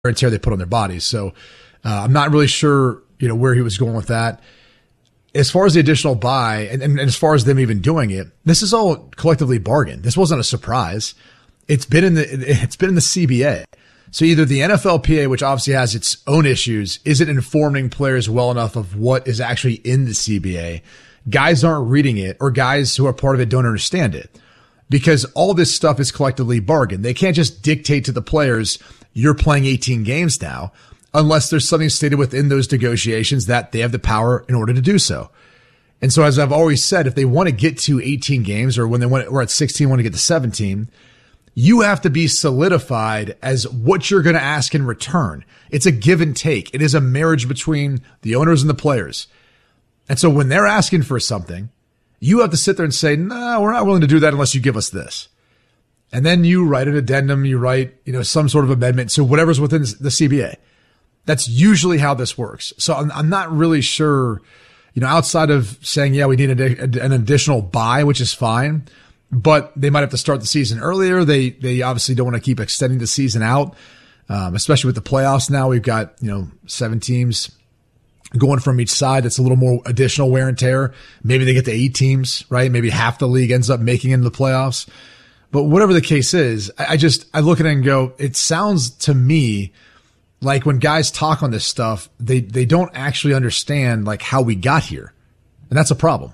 and tear they put on their bodies. So I'm not really sure, where he was going with that. As far as the additional bye and as far as them even doing it, this is all collectively bargained. This wasn't a surprise. It's been in the CBA. So either the NFLPA, which obviously has its own issues, isn't informing players well enough of what is actually in the CBA. Guys aren't reading it, or guys who are part of it don't understand it, because all this stuff is collectively bargained. They can't just dictate to the players, you're playing 18 games now, unless there's something stated within those negotiations that they have the power in order to do so. And so, as I've always said, if they want to get to 18 games, or when we're at 16, want to get to 17, you have to be solidified as what you're going to ask in return. It's a give and take. It is a marriage between the owners and the players. And so when they're asking for something, you have to sit there and say, no, we're not willing to do that unless you give us this. And then you write an addendum, you write, some sort of amendment. So whatever's within the CBA. That's usually how this works. So I'm not really sure, outside of saying, yeah, we need an additional bye, which is fine, but they might have to start the season earlier. They obviously don't want to keep extending the season out, especially with the playoffs now. We've got, 7 teams going from each side. That's a little more additional wear and tear. Maybe they get to 8 teams, right? Maybe half the league ends up making it into the playoffs. But whatever the case is, I look at it and go, it sounds to me like when guys talk on this stuff, they don't actually understand like how we got here. And that's a problem.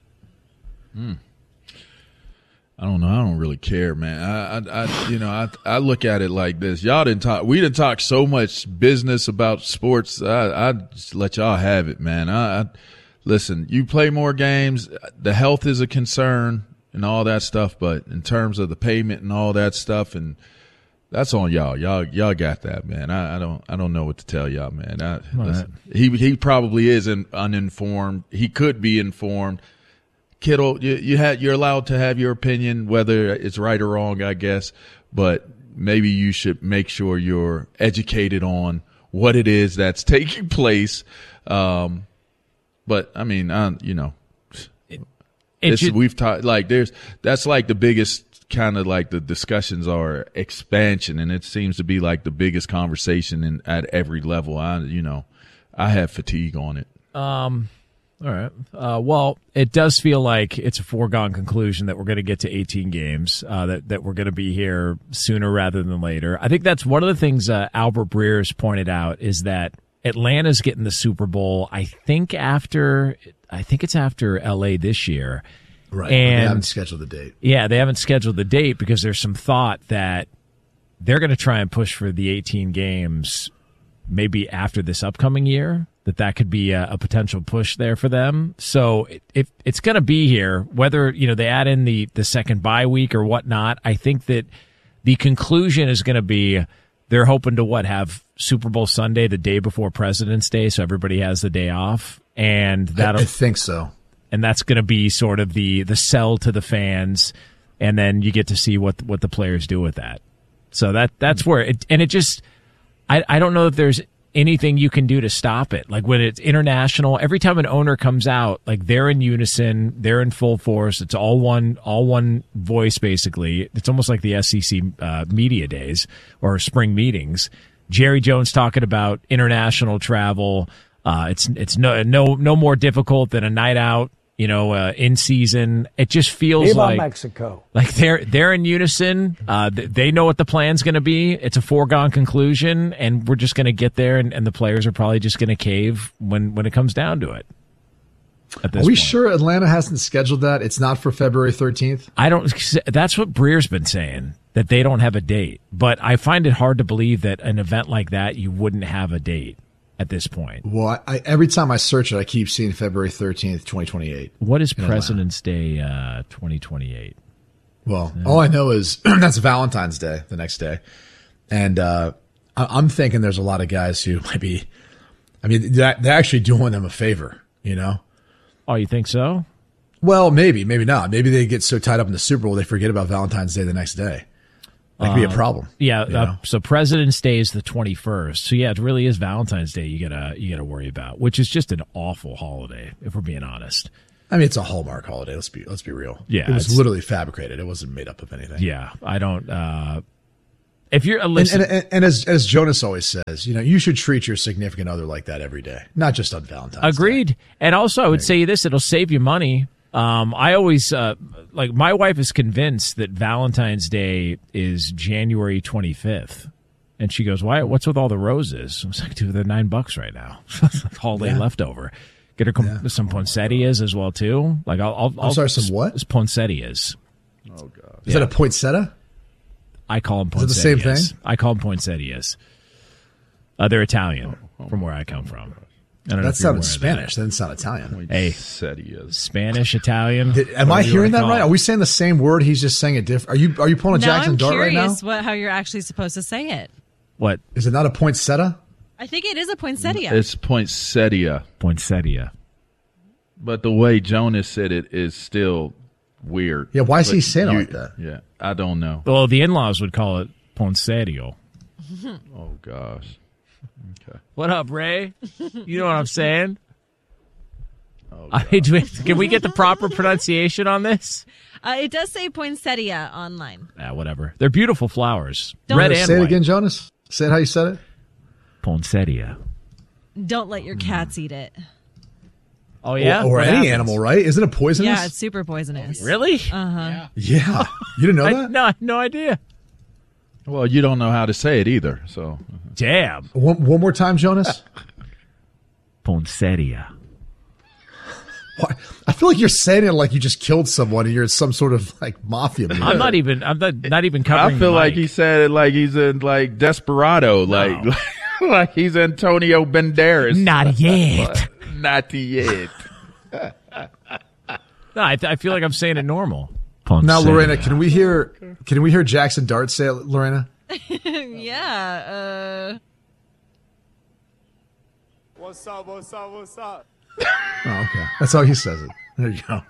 I don't know. I don't really care, man. I look at it like this. We didn't talk so much business about sports. I just let y'all have it, man. Listen, you play more games. The health is a concern and all that stuff, but in terms of the payment and all that stuff, and that's on y'all. Y'all got that, man. I don't know what to tell y'all, man. Listen, he probably is uninformed. He could be informed. Kittle, you're allowed to have your opinion, whether it's right or wrong, I guess, but maybe you should make sure you're educated on what it is that's taking place. But I mean, we've talked like that's like the biggest kind of like the discussions are expansion, and it seems to be like the biggest conversation at every level. I have fatigue on it. All right. Well, it does feel like it's a foregone conclusion that we're going to get to 18 games, that we're going to be here sooner rather than later. I think that's one of the things Albert Breer's pointed out is that Atlanta's getting the Super Bowl, I think it's after LA this year. Right. And they haven't scheduled the date. Yeah, they haven't scheduled the date because there's some thought that they're going to try and push for the 18 games maybe after this upcoming year, that could be a potential push there for them. So if it's going to be here, whether, they add in the second bye week or whatnot, I think that the conclusion is going to be they're hoping to have Super Bowl Sunday the day before President's Day, so everybody has the day off. And I think so. And that's going to be sort of the sell to the fans, and then you get to see what the players do with that. So that's where it, and it just, I don't know if there's anything you can do to stop it. Like when it's international, every time an owner comes out, like they're in unison, they're in full force. It's all one voice, basically. It's almost like the SEC media days or spring meetings. Jerry Jones talking about international travel. It's no more difficult than a night out, in season. It just feels like Mexico. Like they're in unison. They know what the plan's going to be. It's a foregone conclusion, and we're just going to get there, and the players are probably just going to cave when it comes down to it. Are we sure Atlanta hasn't scheduled that? It's not for February 13th? That's what Breer's been saying, that they don't have a date. But I find it hard to believe that an event like that, you wouldn't have a date at this point. Well, every time I search it, I keep seeing February 13th, 2028. What is President's Day 2028? Well, all I know is that's Valentine's Day, the next day. And I'm thinking there's a lot of guys who might be, they're actually doing them a favor, Oh, you think so? Well, maybe not. Maybe they get so tied up in the Super Bowl they forget about Valentine's Day the next day. That could be a problem. Yeah. So President's Day is the 21st. So yeah, it really is Valentine's Day. You gotta worry about, which is just an awful holiday, if we're being honest. It's a Hallmark holiday. Let's be real. Yeah, it was literally fabricated. It wasn't made up of anything. Yeah, I don't. If you're listen, and as Jonas always says, you should treat your significant other like that every day, not just on Valentine's agreed. Day. And also, I would say this: it'll save you money. I always my wife is convinced that Valentine's Day is January 25th, and she goes, "Why? What's with all the roses?" I was like, "Dude, they're $9 right now. Holiday leftover. Get her some poinsettias as well too. Like I'm sorry, some what? Poinsettias. Oh God, is that a poinsettia? I call them poinsettias. Is it the same thing? I call them poinsettias. They're Italian from where I come from. I don't know that sounded Spanish. That didn't sound Italian. Hey, Spanish, Italian. Am I hearing that right? Are we saying the same word? He's just saying it different. Are you pulling a Jackson Dart right now? I'm curious how you're actually supposed to say it. What? Is it not a poinsettia? I think it is a poinsettia. It's poinsettia. Poinsettia. But the way Jonas said it is still weird. Yeah, why is he saying it like that? Yeah, I don't know. Well, the in-laws would call it poinsettia. Oh, gosh. Okay. What up, Ray? You know what I'm saying? Oh, can we get the proper pronunciation on this? It does say poinsettia online. Whatever. They're beautiful flowers. Don't Red and say it white. again, Jonas. Say it how you said it. Poinsettia. Don't let your cats eat it. Oh, yeah? Or any animal, right? Isn't it poisonous? Yeah, it's super poisonous. Really? Uh-huh. Yeah. You didn't know that? No, I had no idea. Well, you don't know how to say it either, so. Damn. One more time, Jonas. Poinsettia. What? I feel like you're saying it like you just killed someone and you're some sort of like mafia movie. I'm not even covering I feel the like mic. he said it like he's in like Desperado, like he's Antonio Banderas. Not yet. Not yet. No, I feel like I'm saying it normal. Now, Lorena, can we hear Jackson Dart say it, Lorena? Yeah. What's up? What's up? What's up? Oh, okay. That's how he says it. There you go.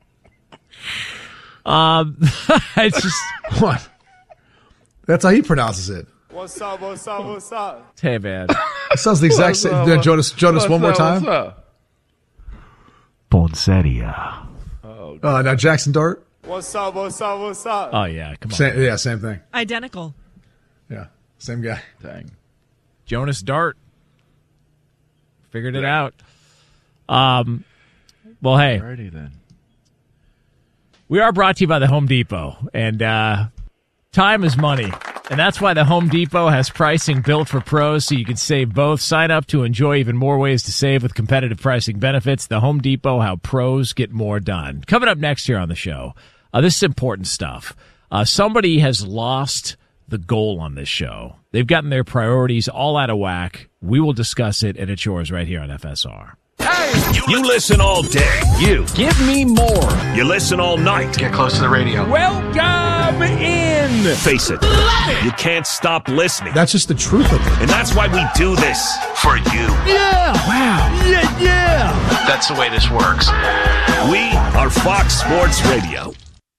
It's just What? That's how he pronounces it. What's up? What's up? What's up? hey man. It sounds the exact same. Yeah, Jonas, one more time. What's up? Poinsettia. Now Jackson Dart. What's up? What's up? What's up? Oh yeah, come on. Same thing. Identical. Yeah, same guy. Dang. Jonas Dart. Figured it out. Well, hey. Alrighty then. We are brought to you by the Home Depot, and time is money. And that's why the Home Depot has pricing built for pros so you can save both. Sign up to enjoy even more ways to save with competitive pricing benefits. The Home Depot, how pros get more done. Coming up next here on the show, this is important stuff. Somebody has lost the goal on this show. They've gotten their priorities all out of whack. We will discuss it, and it's yours right here on FSR. You listen all day. You. Give me more. You listen all night. Get close to the radio. Welcome in. Face it. You can't stop listening. That's just the truth of it. And that's why we do this. For you. Yeah. Wow. Yeah. That's the way this works. We are Fox Sports Radio.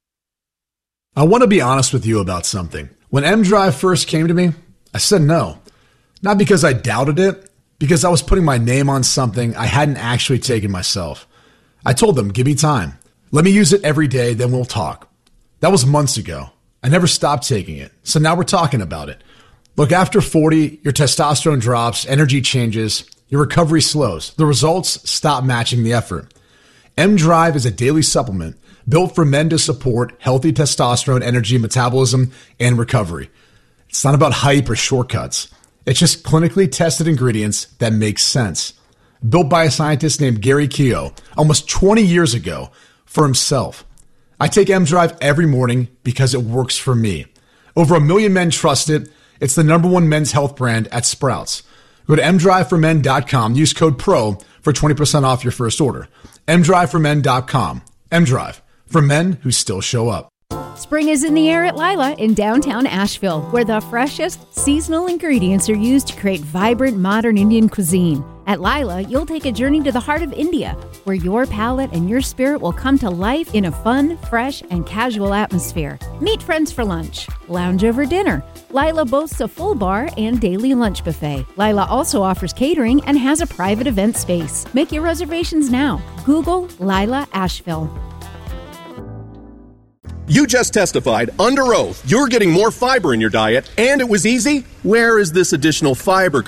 I want to be honest with you about something. When M-Drive first came to me, I said no. Not because I doubted it, because I was putting my name on something I hadn't actually taken myself. I told them, give me time. Let me use it every day, then we'll talk. That was months ago. I never stopped taking it. So now we're talking about it. Look, after 40, your testosterone drops, energy changes, your recovery slows. The results stop matching the effort. M-Drive is a daily supplement built for men to support healthy testosterone, energy, metabolism, and recovery. It's not about hype or shortcuts. It's just clinically tested ingredients that make sense. Built by a scientist named Gary Keogh almost 20 years ago for himself. I take M-Drive every morning because it works for me. Over 1 million men trust it. It's the #1 men's health brand at Sprouts. Go to mdriveformen.com. Use code PRO for 20% off your first order. mdriveformen.com. M-Drive, for men who still show up. Spring is in the air at Lila in downtown Asheville, where the freshest seasonal ingredients are used to create vibrant modern Indian cuisine. At Lila, you'll take a journey to the heart of India, where your palate and your spirit will come to life in a fun, fresh, and casual atmosphere. Meet friends for lunch, lounge over dinner. Lila boasts a full bar and daily lunch buffet. Lila also offers catering and has a private event space. Make your reservations now. Google Lila Asheville. You just testified under oath you're getting more fiber in your diet, and it was easy. Where is this additional fiber